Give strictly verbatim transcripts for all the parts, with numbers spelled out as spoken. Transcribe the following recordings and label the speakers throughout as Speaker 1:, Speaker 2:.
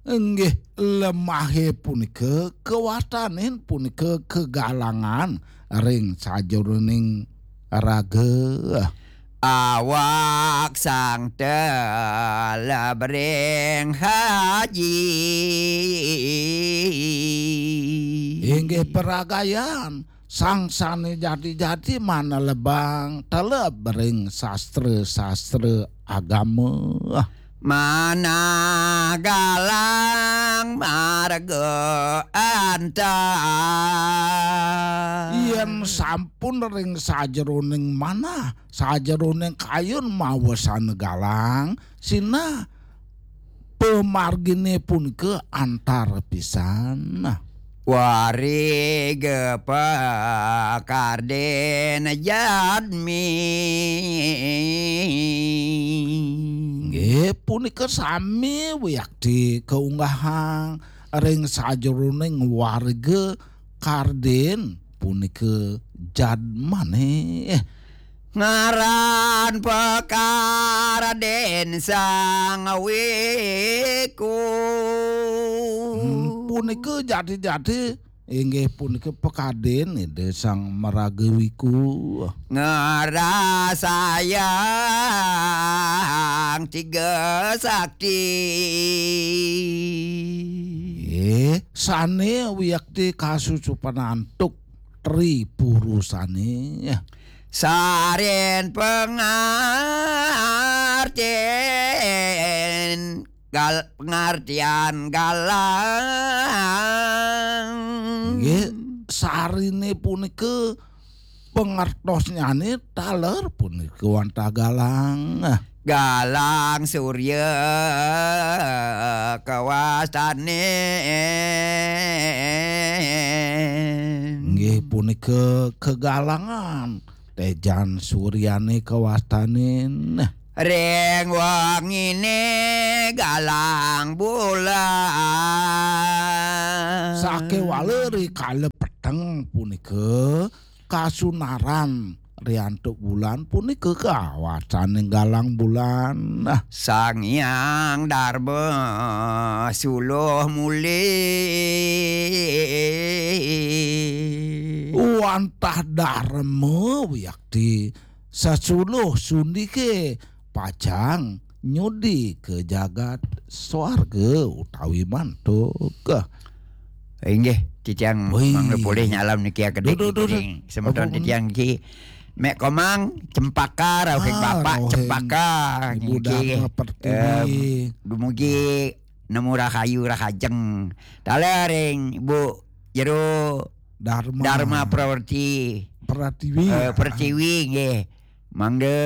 Speaker 1: Enggih lemahe punika kewatanin punika kegalangan ring sajroning raga.
Speaker 2: Awak sang telebring haji.
Speaker 1: Inggih peragayan sangsane jati-jati mana lebang telebring sastra-sastra agama.
Speaker 2: Mana galang marga antar.
Speaker 1: Yen sampun ring sajroning mana sajroning kayun mawesan galang sina pemargine punika antar pisan.
Speaker 2: Wari gepa karden jadmi.
Speaker 1: Nggih punika sami wiyakti keunggahang ring sajroning warga karden punika jad maneh.
Speaker 2: Ngaran perkara den sang wiku.
Speaker 1: Hmm, punika jati-jati inggih punika pekaden ide sang maragawiku.
Speaker 2: Ngerasayang tiga sakti.
Speaker 1: Eh, sane wiyakti kasusupan antuk tri purusane.
Speaker 2: Saren pengartian gal pengertian galang.
Speaker 1: Nggih sarine punika pengertosnyane taler punika wanta galang.
Speaker 2: Galang surya kawastane.
Speaker 1: Nggih punika kegalangan tejan suryane kawastanin.
Speaker 2: Ring wangine galang bulan.
Speaker 1: Sake waleri kalepeteng punika kasunaran riantuk bulan punika kawastaning galang bulan.
Speaker 2: Sang Hyang Darma suluh mulih.
Speaker 1: Wantah Darma wiyakti sasuluh sundike pajang nyudi ke jagat swarga utawi mantuk.
Speaker 2: Inggih titiang mangga boleh nyalam niki kedek iki. Semeton titiang iki mek komang cempaka rawuh bapak cempaka
Speaker 1: niki pertiwi
Speaker 2: dumugi nemu rahayu rahajeng. Dalering Ibu Jero
Speaker 1: Dharma
Speaker 2: Dharma Prawarti
Speaker 1: Pratiwi
Speaker 2: uh, Pertiwi nggih. Mangga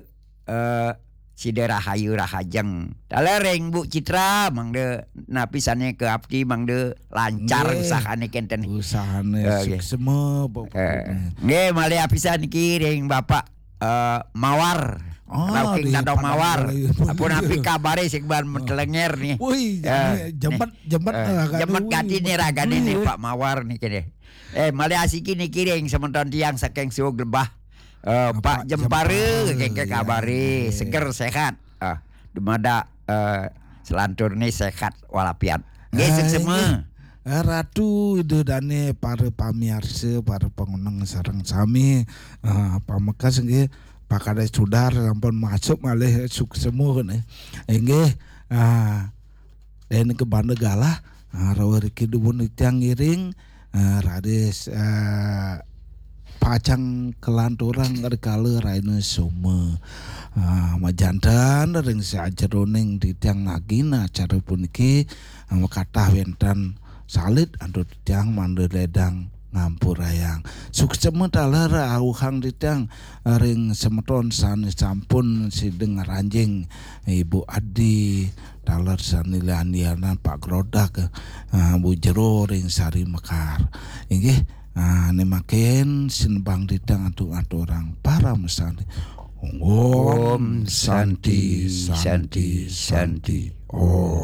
Speaker 2: uh, Sida rahayu rahajeng. Dalereng Bu Citra mangga napisane ke abdi mangga lancar usahane kenten.
Speaker 1: Usahane uh, suksema
Speaker 2: pokoknya. Nggih malih apisan iki ring Bapak uh, Mawar.
Speaker 1: Oh,
Speaker 2: Lauking Dadong Mawar. Apun api kabare sing ban metelenger nih.
Speaker 1: Wih, jempet jempet
Speaker 2: jempet ganti nih ragane nih Pak Mawar nih kene. Eh malih asiki niki ring sementon tiang saking Suwug Lebah. Uh, Pak Jempare keke kabare seger sehat. Ah, uh, dumada uh, selantur nih sehat walafiat. Nggih semua.
Speaker 1: Ratu ide dane para pamirsa, para pengunang sareng sami uh, pamekas nggih pakade sudar sampun masuk malih suksemu ne. Nggih ah den ke Bandegala rawuh iki dumun tiang ngiring rades uh, pacang kelanturan rekale raine soma uh, majantan ring sajroning titiang nagina acara puniki uh, kathah wenten salit andut titiang mandhe ledang ngampurayang suksema taler auhang titiang ring semeton sanes sampun sideng ranjing Ibu Adi taler sanilian-lianan Pak Grodak uh, Bu Jero ring Sari Mekar inggih. Ah, ne makin sinbang ditang atu-atu orang para mesane. Om Santi Santi Santi. Oh.